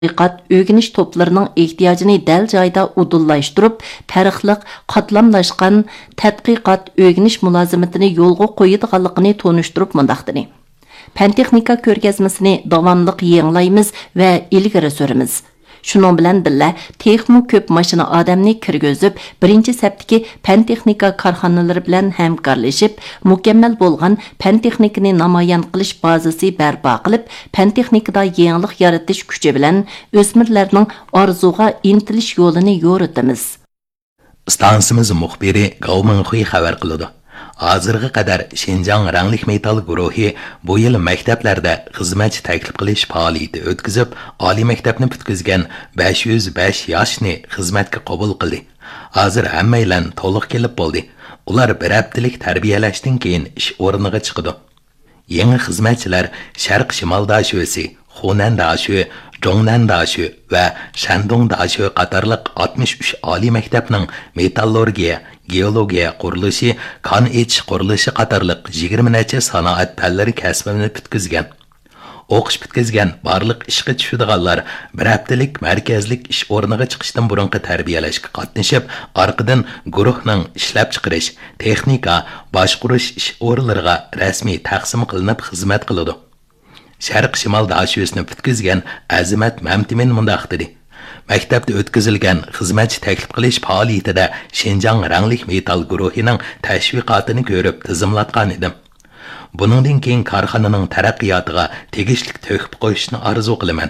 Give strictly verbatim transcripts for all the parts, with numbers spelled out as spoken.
tədqiqat, öyrəniş toplarının ehtiyacını dəl joyda udullaşdırıb, fərqliq, qatlamlaşqan tədqiqat, öyrəniş mülazimatını yolğa qoyadiganligini tonuşdurub mundaqdini. Pan-texnika ko'rgazmasini davomliq yanglaymiz va ilgari suramiz. Şunun bilan billa texmo ko'p mashina odamni kirgizib, birinchi sapdagi pan-texnika korxonalari bilan hamkorlashib, mukammal bo'lgan pan-texnikani namoyon qilish bazasi barpo qilib, pan-texnikada yangilik yaratish kuchi bilan o'smirlarning orzuga intilish yo'lini yo'ritamiz. Stansimiz muxbiri Gaumanxuy xabar qiladi. Hozirga qadar Şinjan ranglik metal guruhi bu yil maktablarda xizmatchi taklif qilish faoliyati o'tkazib, oliy maktabni bitkizgan besh yuz besh yoshni xizmatga qabul qildi. Hozir hammaylar to'liq kelib bo'ldi. Ular bir haftalik tarbiyalashdan keyin ish o'rniga chiqdi. Yangi xizmatchilar Sharq Shimol dashosi, Xunan dasho, Zhongnan dasho va Shandong dasho qatorliq oltmish uch oliy maktabning metallurgiya, geologiya qurilishi, kon etish qurilishi qatorliq yigirma necha sanoat fanlari kasbini bitkizgan. O'qish bitkizgan barliq ishga tushadiganlar bir haftalik markazlik ish o'rniga chiqishdan burungi tarbiyalashga qatnashib, orqadan guruhning ishlab chiqarish, texnika, boshqarish ish o'rinlariga rasmiy taqsim qilinib xizmat qiladi. Sharq Shimol dashosini bitkizgan Azimat Mamtimin mundaq dedi. Maktabda o'tkazilgan xizmatchi taklif qilish faoliyatida Şinjan ranglik metal guruhining tashviqotini ko'rib tizimlatgan edim. Buningdan keyin korxonaning taraqqiyotiga tegishli to'xib qo'yishni orzu qilaman.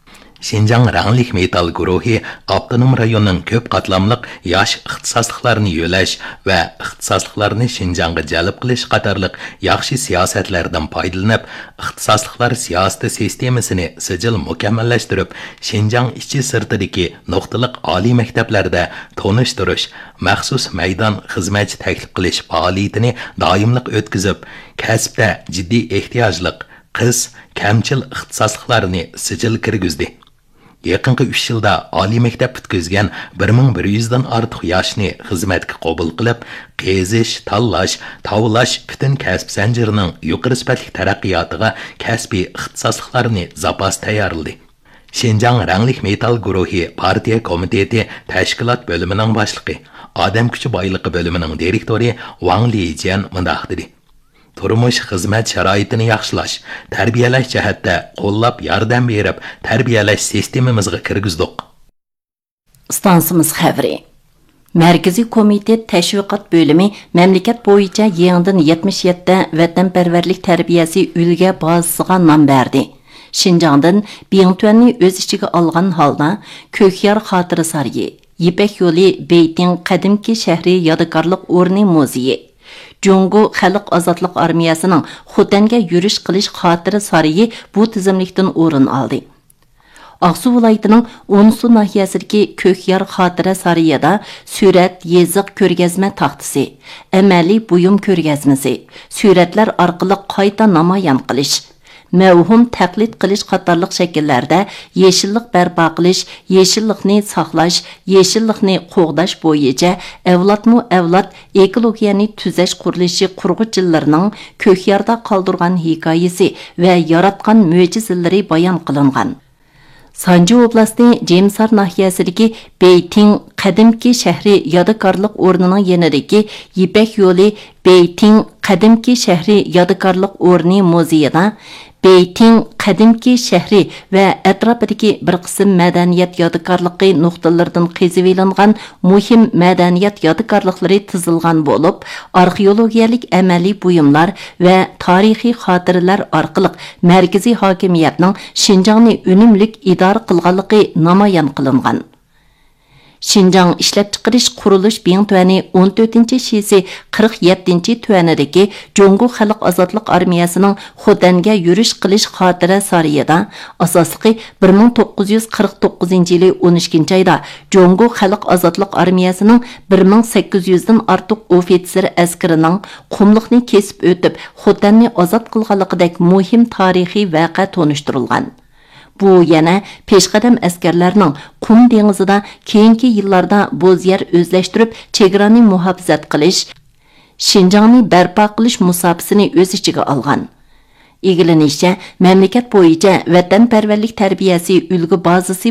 Şinjan ranglik metal guruhi avtonom rayonning ko'p qatlamliq yosh ixtisosliklarini yo'lash va ixtisosliklarni Şinjanga jalb qilish qatorliq yaxshi siyosatlardan foydalanib, ixtisosliklar siyosati sistemasini sijil mukammallashtirib, Şinjan ichi sirtidagi nuqtaliq oliy maktablarda tonishtirish, maxsus maydon xizmatchi taklif qilish faoliyatini doimliq o'tkazib, kasbda jiddiy ehtiyojliq qiz, kamchil ixtisosliklarni sijil kirgizdi. Yaqinqi uch yilda oliy maktab bitkizgan bir ming bir yuz dan ortiq yoshni xizmatga qabul qilib, qazish, tanlash, tavlash butun kasb zanjirining yuqori sifatli taraqqiyotiga kasbiy ixtisosliklarni zapas tayyorladi. Şinjan ranglik metal guruhi partiya komiteti tashkilot bo'limining boshlig'i, odam kuchi boyligi bo'limining direktori Wang Lijian mundaq dedi. Turmush xizmat sharoitini yaxshilash, tarbiyalash jihatda qo'llab yordam berib, tarbiyalash sistemamizga kirgizdik. Stansimiz xabari. Markaziy komitet tashviqot bo'limi mamlakat bo'yicha yangidan yetmish yetti vatanparvarlik tarbiyasi ulga bazasiga nom berdi. Şinjandan Bingtuanni o'z ichiga olgan holda Ko'kyor xotira saryi, Yipak yo'li Beyting qadimki shahri yodgorlik o'rni muzeyi, Jungo Xalq Ozodlik armiyasining Xotanga yurish qilish xotira saryi bu tizimlikdan o'rin oldi. Aqsu viloyatining Onsu nahiyasidagi Ko'kyor xotira sariyida surat, yeziq ko'rgazma taxtasi, amaliy buyum ko'rgazmasi, suratlar orqali qayta namoyon qilish, mavhum taqlid qilish qatorliq shakllarda yeshillik barpo qilish, yeshillikni saqlash, yeshillikni qo'g'dash bo'yicha avlodmu avlod ekologiyani tuzash qurilishi qurg'uvchilarining Ko'kyorda qoldirgan hikoyasi va yaratgan mo'jizalari bayon qilingan. Sanji oblasti Jemsar nahiyasidagi Beyting qadimki shahri yodgorlik o'rnining yanidagi Yipak yo'li Beyting qadimki shahri yodgorlik o'rni muzeyida Beyting qadimki shahri va atrofidagi bir qism madaniyat yodgorligi nuqtalaridan qezib elingan muhim madaniyat yodgorliklari tizilgan bo'lib, arxeologiyalik amaliy buyumlar va tarixiy xotiralar orqali markaziy hokimiyatning Şinjanni unumlik idora qilganligi namoyon qilingan. Şinjan ishlab chiqarish qurilish Bingtuani o'n to'rtinchi shisi qirq yettinchi tuanidagi Jungo Xalq Ozodlik armiyasining Xotanga yurish qilish xotira sariyida asosli bir ming to'qqiz yuz qirq to'qqizinchi yili o'n ikkinchi oyda Jungo Xalq Ozodlik armiyasining bir ming sakkiz yuz dan ortiq ofitser askarining qumliqni kesib o'tib Xotanni ozod qilganligidek muhim tarixiy voqea tonishtirilgan. Bu yana peshqadam askarlarning Qum dengizida keyingi yillarda bo'z yer o'zlashtirib chegarani muhofazat qilish, Şinjanni barpo qilish musofasini o'z ichiga olgan. Egilenishicha, mamlakat bo'yicha vatanparvarlik tarbiyasi ulgü bazasi